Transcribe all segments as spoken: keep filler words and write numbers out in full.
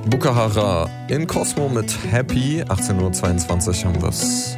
Bukahara in Cosmo mit Happy. achtzehn Uhr zweiundzwanzig haben wir es.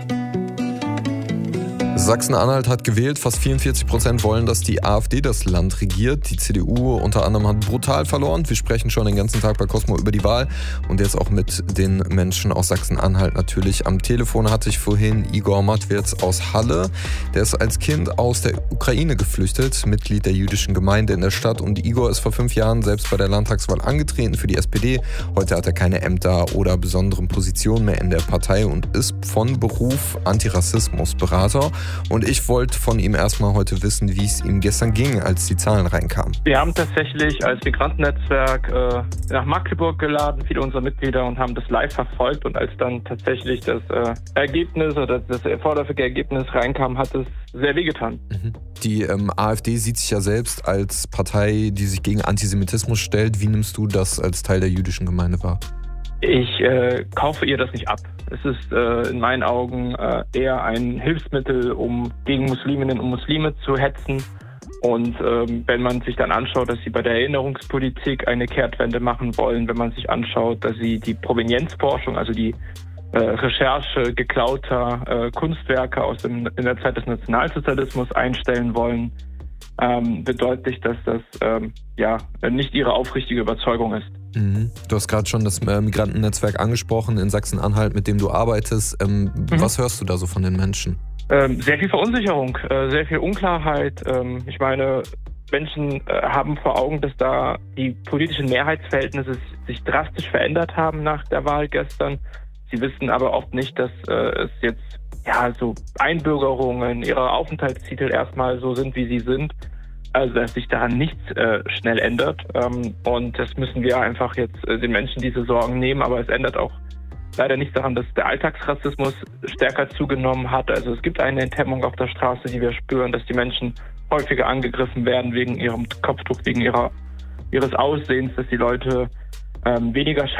Sachsen-Anhalt hat gewählt. Fast vierundvierzig Prozent wollen, dass die AfD das Land regiert. Die C D U unter anderem hat brutal verloren. Wir sprechen schon den ganzen Tag bei Cosmo über die Wahl. Und jetzt auch mit den Menschen aus Sachsen-Anhalt natürlich. Am Telefon hatte ich vorhin Igor Matwirz aus Halle. Der ist als Kind aus der Ukraine geflüchtet, Mitglied der jüdischen Gemeinde in der Stadt. Und Igor ist vor fünf Jahren selbst bei der Landtagswahl angetreten für die S P D. Heute hat er keine Ämter oder besonderen Positionen mehr in der Partei und ist von Beruf Antirassismusberater. Und ich wollte von ihm erstmal heute wissen, wie es ihm gestern ging, als die Zahlen reinkamen. Wir haben tatsächlich als Migrantennetzwerk äh, nach Magdeburg geladen, viele unserer Mitglieder, und haben das live verfolgt. Und als dann tatsächlich das äh, Ergebnis oder das erforderliche Ergebnis reinkam, hat es sehr wehgetan. Mhm. Die ähm, AfD sieht sich ja selbst als Partei, die sich gegen Antisemitismus stellt. Wie nimmst du das als Teil der jüdischen Gemeinde wahr? Ich äh, kaufe ihr das nicht ab. Es ist äh, in meinen Augen äh, eher ein Hilfsmittel, um gegen Musliminnen und Muslime zu hetzen. Und ähm, wenn man sich dann anschaut, dass sie bei der Erinnerungspolitik eine Kehrtwende machen wollen, wenn man sich anschaut, dass sie die Provenienzforschung, also die äh, Recherche geklauter äh, Kunstwerke aus dem, in der Zeit des Nationalsozialismus einstellen wollen, ähm, bedeutet dass das ähm, ja nicht ihre aufrichtige Überzeugung ist. Mhm. Du hast gerade schon das äh, Migrantennetzwerk angesprochen in Sachsen-Anhalt, mit dem du arbeitest. Ähm, mhm. Was hörst du da so von den Menschen? Ähm, sehr viel Verunsicherung, äh, sehr viel Unklarheit. Ähm, ich meine, Menschen äh, haben vor Augen, dass da die politischen Mehrheitsverhältnisse sich drastisch verändert haben nach der Wahl gestern. Sie wissen aber oft nicht, dass äh, es jetzt ja so Einbürgerungen, ihre Aufenthaltstitel erstmal so sind, wie sie sind. Also dass sich daran nichts äh, schnell ändert. Ähm, und das müssen wir einfach jetzt äh, den Menschen diese Sorgen nehmen. Aber es ändert auch leider nichts daran, dass der Alltagsrassismus stärker zugenommen hat. Also es gibt eine Enthemmung auf der Straße, die wir spüren, dass die Menschen häufiger angegriffen werden wegen ihrem Kopftuch, wegen ihrer, ihres Aussehens, dass die Leute ähm, weniger